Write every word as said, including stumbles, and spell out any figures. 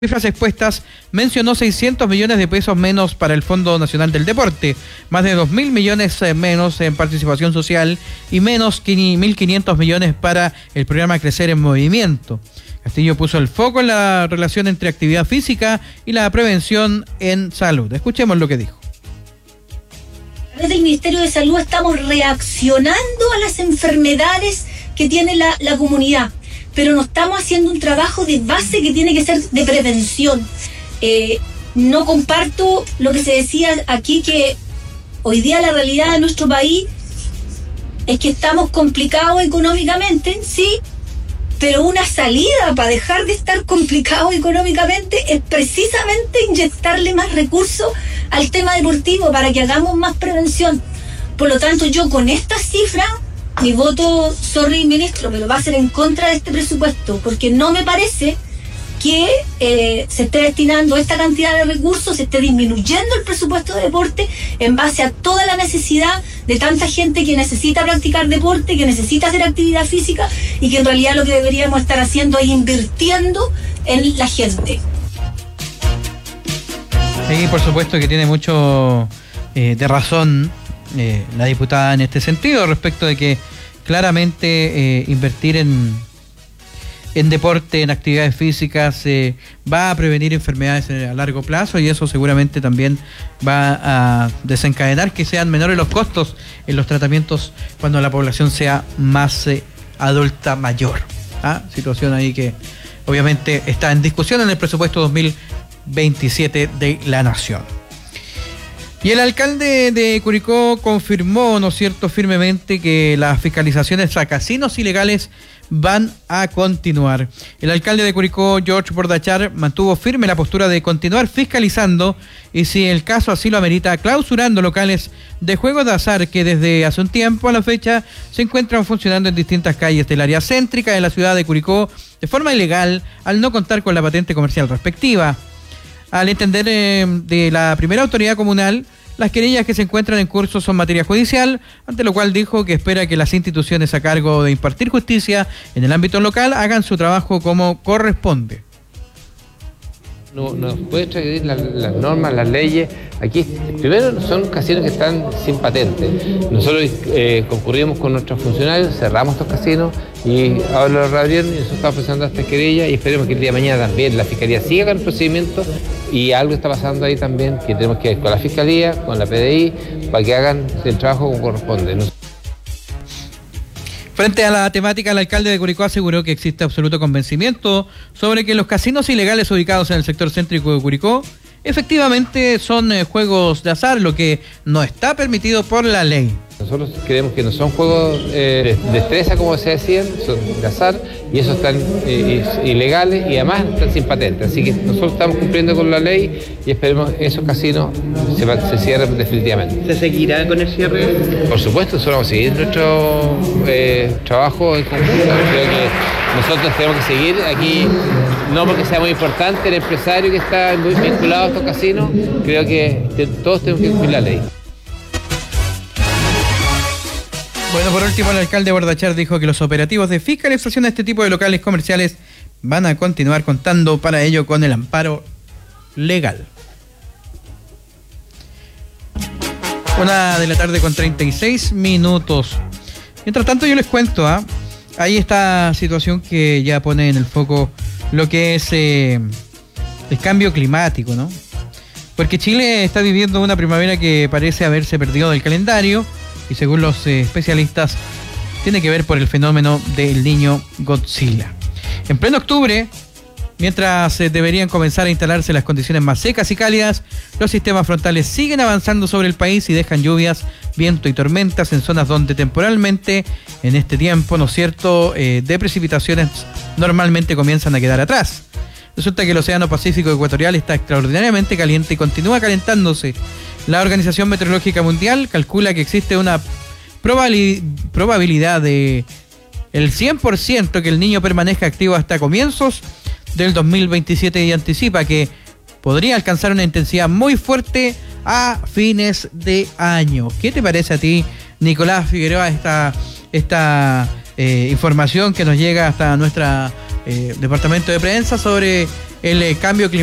cifras expuestas, mencionó seiscientos millones de pesos menos para el Fondo Nacional del Deporte, más de dos mil millones menos en participación social y menos mil quinientos millones para el programa Crecer en Movimiento. Castillo puso el foco en la relación entre actividad física y la prevención en salud. Escuchemos lo que dijo. Desde el Ministerio de Salud estamos reaccionando a las enfermedades que tiene la, la comunidad, pero no estamos haciendo un trabajo de base que tiene que ser de prevención. Eh, no comparto lo que se decía aquí, que hoy día la realidad de nuestro país es que estamos complicados económicamente, sí, pero una salida para dejar de estar complicados económicamente es precisamente inyectarle más recursos al tema deportivo para que hagamos más prevención. Por lo tanto, yo con estas cifras, mi voto, sorry ministro, pero va a ser en contra de este presupuesto, porque no me parece que eh, se esté destinando esta cantidad de recursos, se esté disminuyendo el presupuesto de deporte en base a toda la necesidad de tanta gente que necesita practicar deporte, que necesita hacer actividad física y que en realidad lo que deberíamos estar haciendo es invirtiendo en la gente. Sí, por supuesto que tiene mucho eh, de razón eh, la diputada en este sentido, respecto de que claramente eh, invertir en, en deporte, en actividades físicas, eh, va a prevenir enfermedades a largo plazo, y eso seguramente también va a desencadenar que sean menores los costos en los tratamientos cuando la población sea más eh, adulta mayor. ¿Ah? Situación ahí que obviamente está en discusión en el presupuesto dos mil veintisiete de la Nación. Y el alcalde de Curicó confirmó, ¿no es cierto?, firmemente que las fiscalizaciones a casinos ilegales van a continuar. El alcalde de Curicó, George Bordachar, mantuvo firme la postura de continuar fiscalizando y, si el caso así lo amerita, clausurando locales de juegos de azar que desde hace un tiempo a la fecha se encuentran funcionando en distintas calles del área céntrica de la ciudad de Curicó de forma ilegal, al no contar con la patente comercial respectiva. Al entender eh, de la primera autoridad comunal, las querellas que se encuentran en curso son materia judicial, ante lo cual dijo que espera que las instituciones a cargo de impartir justicia en el ámbito local hagan su trabajo como corresponde. No, no puede transgredir las, las normas, las leyes. Aquí, primero, son casinos que están sin patente. Nosotros eh, concurrimos con nuestros funcionarios, cerramos estos casinos y ahora lo reabrieron y eso está ofreciendo esta querella, y esperemos que el día de mañana también la Fiscalía siga con el procedimiento, y algo está pasando ahí también que tenemos que ir con la Fiscalía, con la P D I, para que hagan el trabajo como corresponde. No. Frente a la temática, el alcalde de Curicó aseguró que existe absoluto convencimiento sobre que los casinos ilegales ubicados en el sector céntrico de Curicó efectivamente son eh, juegos de azar, lo que no está permitido por la ley. Nosotros creemos que no son juegos eh, de destreza, como se decían, son de azar, y esos están eh, ilegales y además están sin patente. Así que nosotros estamos cumpliendo con la ley y esperemos que esos casinos se, se cierren definitivamente. ¿Se seguirá con el cierre? Por supuesto, nosotros vamos a seguir nuestro eh, trabajo en conjunto. Creo que nosotros tenemos que seguir aquí, no porque sea muy importante el empresario que está muy vinculado a estos casinos, creo que te, todos tenemos que cumplir la ley. Bueno, por último, el alcalde Bordachar dijo que los operativos de fiscalización de este tipo de locales comerciales van a continuar contando para ello con el amparo legal. Una de la tarde con treinta y seis minutos. Mientras tanto, yo les cuento, ¿ah? Hay esta situación que ya pone en el foco lo que es eh, el cambio climático, ¿no? Porque Chile está viviendo una primavera que parece haberse perdido del calendario, y según los eh, especialistas, tiene que ver por el fenómeno del Niño Godzilla. En pleno octubre, mientras eh, deberían comenzar a instalarse las condiciones más secas y cálidas, los sistemas frontales siguen avanzando sobre el país y dejan lluvias, viento y tormentas en zonas donde temporalmente, en este tiempo, ¿no es cierto?, eh, de precipitaciones normalmente comienzan a quedar atrás. Resulta que el Océano Pacífico Ecuatorial está extraordinariamente caliente y continúa calentándose. La Organización Meteorológica Mundial calcula que existe una probabili- probabilidad de el cien por ciento que el Niño permanezca activo hasta comienzos del dos mil veintisiete, y anticipa que podría alcanzar una intensidad muy fuerte a fines de año. ¿Qué te parece a ti, Nicolás Figueroa, esta, esta eh, información que nos llega hasta nuestro eh, departamento de prensa sobre el eh, cambio climático.